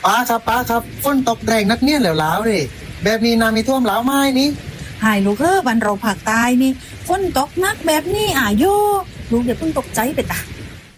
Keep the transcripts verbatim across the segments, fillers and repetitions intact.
ป้าครับป้าครับฝนตกแรงนักเนี่ยแล้วล้าวเลยแบบนี้น้ำมีท่วมล้าวไม้นี่หายลูกเอ้อบ้านเราภาคใต้นี่ฝนตกหนักแบบนี้อ่ะโยลูกอย่าเพิ่งตกใจไปตา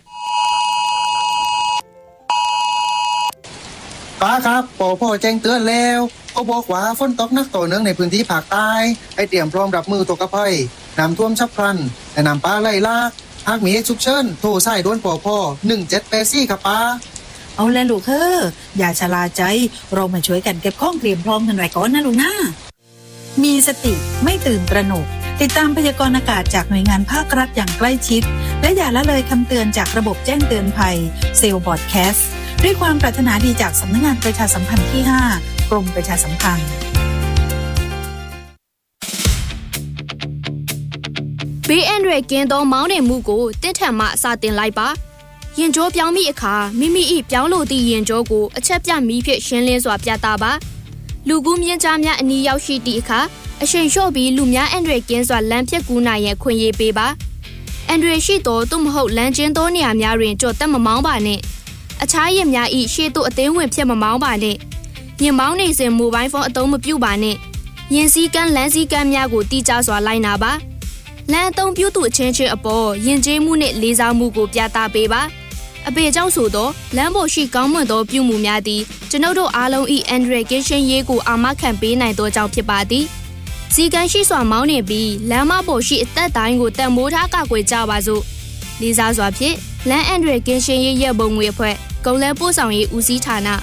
ป้าครับปอพ่อแจ้งเตือนแล้วก็บอกว่าฝนตกหนักต่อเนื่องในพื้นที่ภาคใต้ให้เตรียมพร้อมรับมือตกกระไพน้ำท่วมฉับพลันและน้ำป่าไหลหลากหากมีเหตุฉุกเฉินโทรสายด่วนปอพ่อหนึ่งเจ็ดแปดสี่ครับป้าเอาเลยลูกเอ้ออย่าชะล่าใจเรามาช่วยกันเก็บของเตรียมพร้อมกันไว้ก่อนนะลูกนะมีสติไม่ตื่นตระหนกติดตามพยากรณ์อากาศจากหน่วยงานภาครัฐอย่างใกล้ชิดและอย่าละเลยคำเตือนจากระบบแจ้งเตือนภัยเซลล์บอดแคสต์ด้วยความปรารถนาดีจากสำนักงานประชาสัมพันธ์ที่ห้ากรมประชาสัมพันธ์ဘေးအန္တရာယ်ကင်းသောမောင်းနှင်မှုကိုတင့်ထန်မှစတင်လိုက်ပါရင်ကြောပြောင်းမိအခါမိမိ၏ပြောင်းလို့သည့်ရင်ကြောကိုအချက်ပြမီးဖြင့်ရှင်းလင်းစွာပြသပါလူကူးမြင့်ကြားများအနီးရောက်ရှိသည့်အခါအရှိန်လျှော့ပြီးလူများအန္တရာယ်ကင်းစွာလမ်းဖြတ်ကူးနိုင်ရန်ခွင့်ရေးပေးပါအန္တရာယ်ရှိသောသို့မဟုတ်လမ်းကျဉ်သောနေရာများတွင်ကြော်တက်မမောင်းပါနှင့်အခြားယာဉ်များ၏ရှေ့သို့အသေးဝင်ဖြစ်မမောင်းပါနှင့်ယာဉ်မောင်းနေစဉ်မိုဘိုင်းဖုန်းအသုံးမပြုပါနှင့်ယာဉ်စည်းကမ်းလမ်းစည်းကမ်းများကိုတိကျစွာလိုက်နာပါလမ်းအသုံးပြုသူအချင်းချင်းအပေါ်ယဉ်ကျေးမှုနှင့်လေးစားမှုကိုပြသပေးပါအပေကြောင့်ဆိုသောလမ်းပေါ်ရှိကောင်းမွန်သောပြုမှုများသည်ကျွန်ုပ်တို့အားလုံး၏အန္တရာယ်ကင်းရှင်းရေးကိုအာမခံပေးနိုင်သောကြောင့်ဖြစ်ပါသည်စီကံရှိစွာမောင်းနေပြီးလမ်းမပေါ်ရှိအသက်တိုင်းကိုတန်မိုးထားကာကွယ်ကြပါစို့လေးစားစွာဖြင့်လမ်းအန္တရာယ်ကင်းရှင်းရေးရပ်ဘုံငွေအဖွဲ့ကုန်လမ်းပို့ဆောင်ရေးဦးစီးဌာန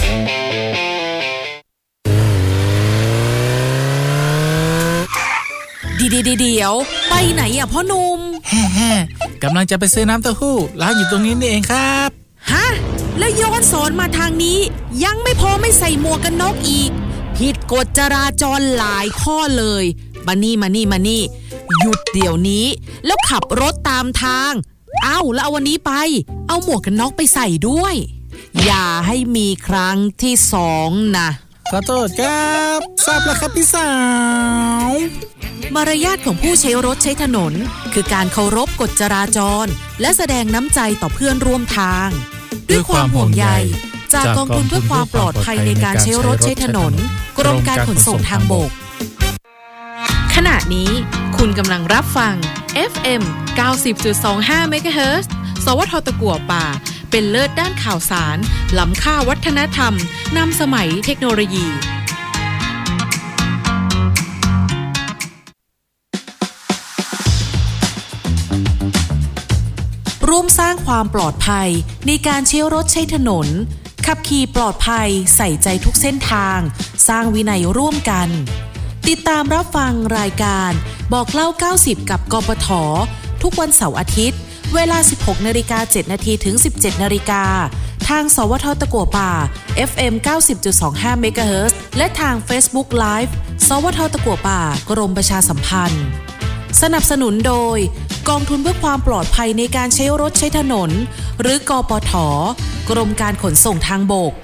ดีๆๆเดี๋ยวไปไหนอ่ะพ่อหนุ่มแฮ่ๆกำลังจะไปซื้อน้ำเต้าหู้ร้านอยู่ตรงนี้นี่เองครับฮะแล้วย้อนสอนมาทางนี้ยังไม่พอไม่ใส่หมวกกันน็อกอีกผิดกฎจราจรหลายข้อเลยมานี่มานี่มานี่หยุดเดี๋ยวนี้แล้วขับรถตามทางเอ้าแล้วเอาวันนี้ไปเอาหมวกกันน็อกไปใส่ด้วยอย่าให้มีครั้งที่สองนะขอโทษครับทราบแล้วครับพี่สาวมารยาทของผู้ใช้รถใช้ถนนคือการเคารพกฎจราจรและแสดงน้ำใจต่อเพื่อนร่วมทางด้วยความห่วงใยจากกองทุนเพื่อความปลอดภัยในการใช้รถใช้ถนนกรมการขนส่งทางบกขณะนี้คุณกำลังรับฟัง เอฟ เอ็ม เก้าสิบจุดสองห้า เมกะเฮิรตซ์ สวท ตะกั่วป่าเป็นเลิศด้านข่าวสารล้ำค่าวัฒนธรรมนำสมัยเทคโนโลยีร่วมสร้างความปลอดภัยในการใช้รถใช้ถนนขับขี่ปลอดภัยใส่ใจทุกเส้นทางสร้างวินัยร่วมกันติดตามรับฟังรายการบอกเล่าเก้าสิบกับกปท.ทุกวันเสาร์อาทิตย์เวลา สิบหกนาฬิกาเจ็ดนาที ถึง สิบเจ็ดนาฬิกาทางสวท ตะกั่วป่า เอฟ เอ็ม เก้าสิบจุดสองห้า เมกะเฮิรตซ์ และทาง Facebook Live สวท ตะกั่วป่ากรมประชาสัมพันธ์สนับสนุนโดยกองทุนเพื่อความปลอดภัยในการใช้รถใช้ถนนหรือกปท.กรมการขนส่งทางบก